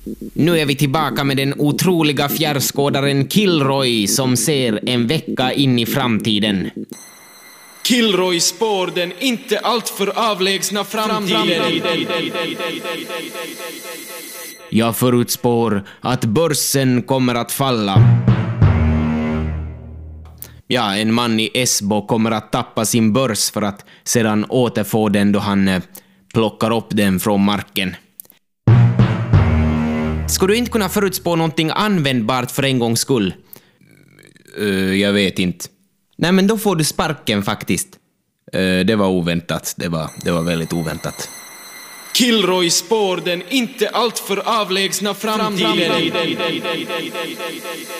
Nu är vi tillbaka med den otroliga fjärrskådaren Kilroy som ser en vecka in i framtiden. Kilroy spår den inte alltför avlägsna framtiden. Jag förutspår att börsen kommer att falla. Ja, en man i Esbo kommer att tappa sin börs för att sedan återfå den då han plockar upp den från marken. Ska du inte kunna förutspå någonting användbart för en gångs skull? Jag vet inte. Nej, men då får du sparken faktiskt. Det var oväntat. Det var väldigt oväntat. Kilroy spår den inte alltför avlägsna framtiden.